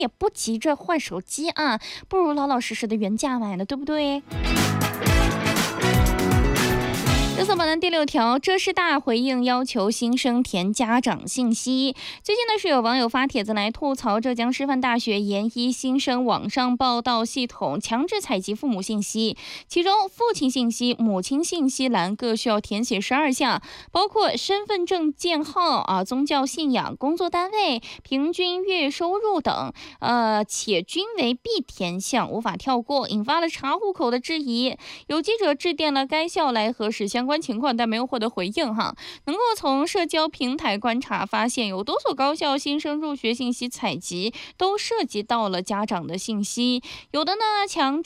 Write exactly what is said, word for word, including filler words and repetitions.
也不急着换手机啊，不如老老实实的原价买呢，对不对？热搜榜单第六条，浙师大回应要求新生填家长信息。最近呢，是有网友发帖子来吐槽浙江师范大学研一新生网上报到系统强制采集父母信息，其中父亲信息、母亲信息栏各需要填写十二项，包括身份证件号啊、宗教信仰、工作单位、平均月收入等，呃，且均为必填项，无法跳过，引发了查户口的质疑。有记者致电了该校来核实相关情况，但没有获得回应哈。能够从社交平台观察发现，有多所高校新生入学信息采集都涉及到了家长的信息，有的呢强制